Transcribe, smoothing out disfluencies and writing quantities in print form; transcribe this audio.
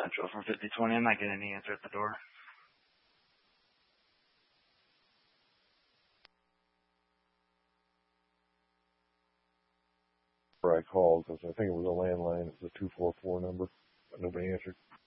Central from 5020. I'm not getting any answer at the door. Where I called, because I think it was a landline. It was a 244 number, but nobody answered.